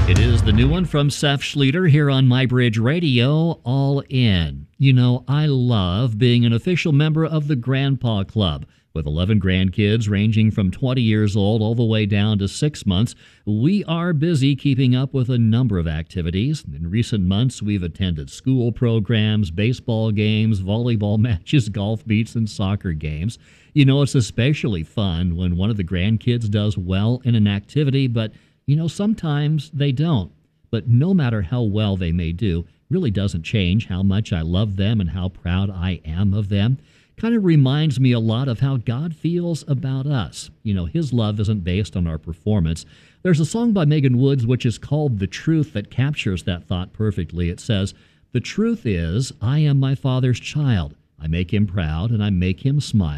It is the new one from Seth Schluter here on My Bridge Radio, All In. You know, I love being an official member of the Grandpa Club. With 11 grandkids ranging from 20 years old all the way down to 6 months, we are busy keeping up with a number of activities. In recent months, we've attended school programs, baseball games, volleyball matches, golf meets, and soccer games. You know, it's especially fun when one of the grandkids does well in an activity, but sometimes they don't. But no matter how well they may do, really doesn't change how much I love them and how proud I am of them. Kind of reminds me a lot of how God feels about us. His love isn't based on our performance. There's a song by Megan Woods which is called The Truth that captures that thought perfectly. It says, "The truth is, I am my Father's child. I make him proud and I make him smile.